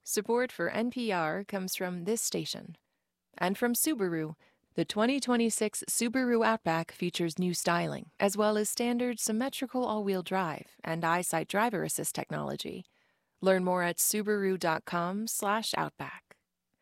Support for NPR comes from this station. And from Subaru, the 2026 Subaru Outback features new styling, as well as standard symmetrical all-wheel drive and EyeSight driver assist technology. Learn more at subaru.com/outback.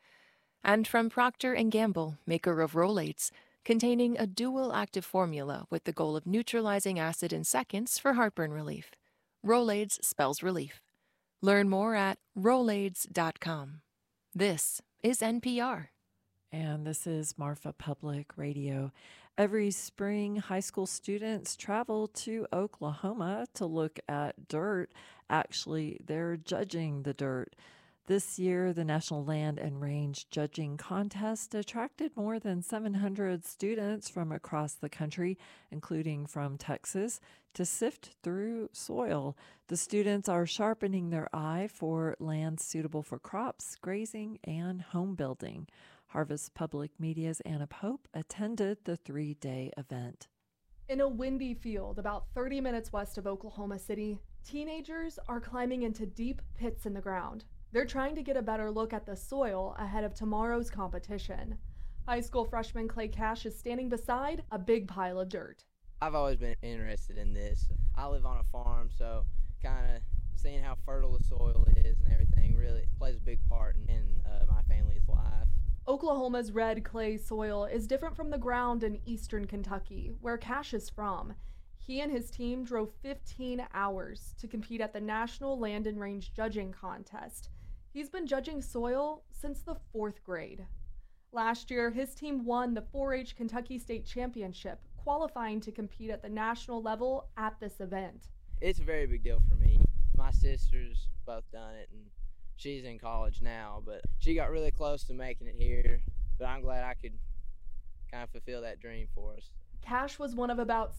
And from Procter & Gamble, maker of Rolaids, containing a dual active formula with the goal of neutralizing acid in seconds for heartburn relief. Rolaids spells relief. Learn more at rolaids.com. This is NPR. And this is Marfa Public Radio. Every spring, high school students travel to Oklahoma to look at dirt. Actually, they're judging the dirt. This year, the National Land and Range Judging Contest attracted more than 700 students from across the country, including from Texas, to sift through soil. The students are sharpening their eye for land suitable for crops, grazing, and home building. Harvest Public Media's Anna Pope attended the 3-day event. In a windy field about 30 minutes west of Oklahoma City, teenagers are climbing into deep pits in the ground. They're trying to get a better look at the soil ahead of tomorrow's competition. High school freshman Clay Cash is standing beside a big pile of dirt. I've always been interested in this. I live on a farm, so kind of seeing how fertile the soil is and everything really plays a big part in my family's life. Oklahoma's red clay soil is different from the ground in eastern Kentucky, where Cash is from. He and his team drove 15 hours to compete at the National Land and Range Judging Contest. He's been judging soil since the 4th grade. Last year, his team won the 4-H Kentucky State Championship, qualifying to compete at the national level at this event. It's a very big deal for me. My sister's both done it, and she's in college now, but she got really close to making it here, but I'm glad I could kind of fulfill that dream for us. Cash was one of about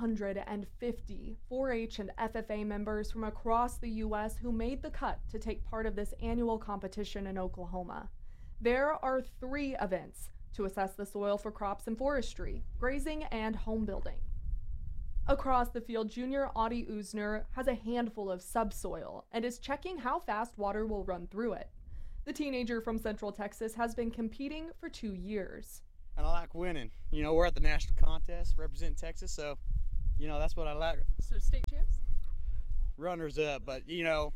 750 4-H and FFA members from across the U.S. who made the cut to take part of this annual competition in Oklahoma. There are 3 events to assess the soil for crops and forestry, grazing, and home building. Across the field, junior Audie Usner has a handful of subsoil and is checking how fast water will run through it. The teenager from Central Texas has been competing for 2 years. And I like winning. You know, we're at the national contest representing Texas, so, you know, that's what I like. So state champs? Runners up, but, you know,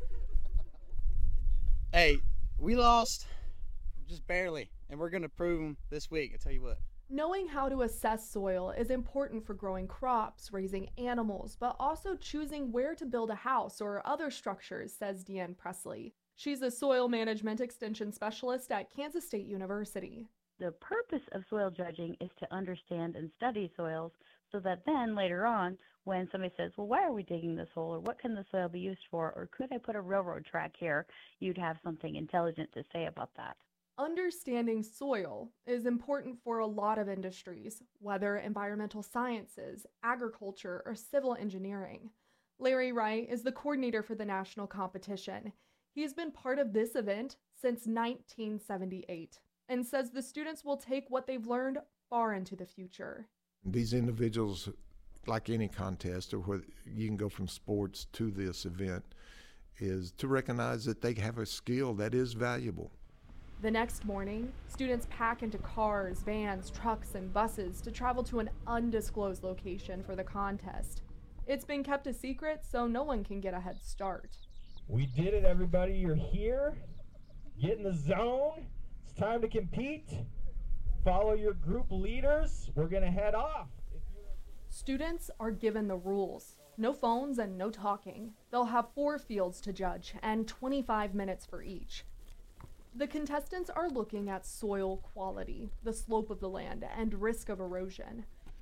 hey, we lost just barely, and we're going to prove them this week, I tell you what. Knowing how to assess soil is important for growing crops, raising animals, but also choosing where to build a house or other structures, says Deanne Presley. She's a soil management extension specialist at Kansas State University. The purpose of soil judging is to understand and study soils so that then later on, when somebody says, well, why are we digging this hole, or what can the soil be used for, or could I put a railroad track here, you'd have something intelligent to say about that. Understanding soil is important for a lot of industries, whether environmental sciences, agriculture, or civil engineering. Larry Wright is the coordinator for the national competition. He's been part of this event since 1978 and says the students will take what they've learned far into the future. These individuals, like any contest or where you can go from sports to this event, is to recognize that they have a skill that is valuable. The next morning, students pack into cars, vans, trucks, and buses to travel to an undisclosed location for the contest. It's been kept a secret so no one can get a head start. We did it, everybody. You're here. Get in the zone. It's time to compete. Follow your group leaders. We're going to head off. Students are given the rules. No phones and no talking. They'll have 4 fields to judge and 25 minutes for each. The contestants are looking at soil quality, the slope of the land, and risk of erosion.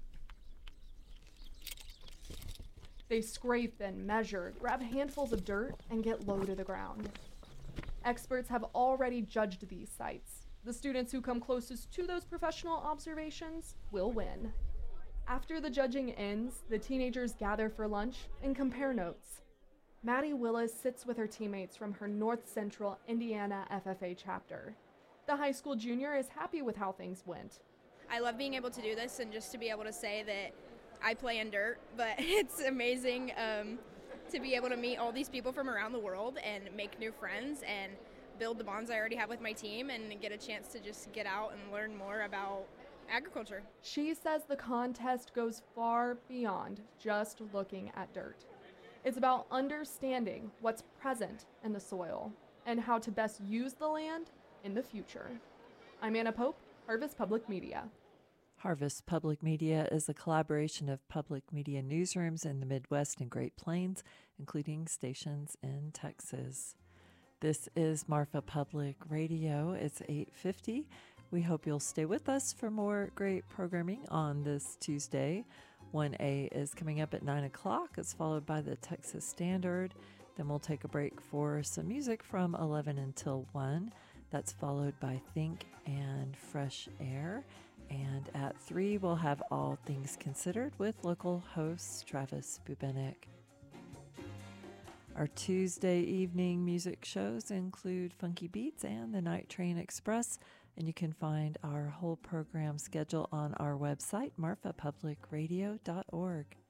They scrape and measure, grab handfuls of dirt, and get low to the ground. Experts have already judged these sites. The students who come closest to those professional observations will win. After the judging ends, the teenagers gather for lunch and compare notes. Maddie Willis sits with her teammates from her North Central Indiana FFA chapter. The high school junior is happy with how things went. I love being able to do this and just to be able to say that I play in dirt, but it's amazing to be able to meet all these people from around the world and make new friends and build the bonds I already have with my team and get a chance to just get out and learn more about agriculture. She says the contest goes far beyond just looking at dirt. It's about understanding what's present in the soil and how to best use the land in the future. I'm Anna Pope, Harvest Public Media. Harvest Public Media is a collaboration of public media newsrooms in the Midwest and Great Plains, including stations in Texas. This is Marfa Public Radio. It's 8:50. We hope you'll stay with us for more great programming on this Tuesday. 1A is coming up at 9 o'clock. It's followed by the Texas Standard. Then we'll take a break for some music from 11 until 1. That's followed by Think and Fresh Air. And at 3, we'll have All Things Considered with local host Travis Bubenik. Our Tuesday evening music shows include Funky Beats and the Night Train Express, and you can find our whole program schedule on our website, marfapublicradio.org.